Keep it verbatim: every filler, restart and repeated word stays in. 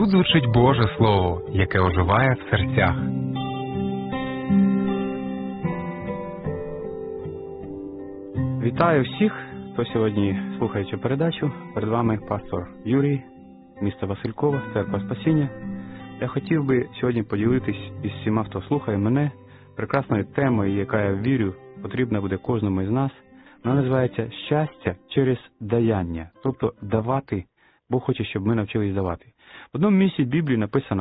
Тут звучить Боже Слово, яке оживає в серцях. Вітаю всіх, хто сьогодні слухає цю передачу. Перед вами пастор Юрій, місто Василькова, Церква Спасіння. Я хотів би сьогодні поділитись із всіма, хто слухає мене, прекрасною темою, яка, я вірю, потрібна буде кожному із нас. Вона називається «Щастя через даяння», тобто давати. Бог хоче, щоб ми навчились давати. В одному місці Біблії написано: